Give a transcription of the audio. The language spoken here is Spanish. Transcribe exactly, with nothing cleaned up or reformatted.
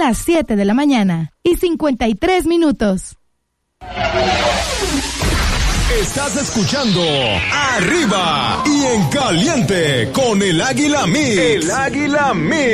las siete de la mañana y cincuenta y tres minutos. Estás escuchando Arriba y en Caliente con el Águila Mix. El Águila Mix.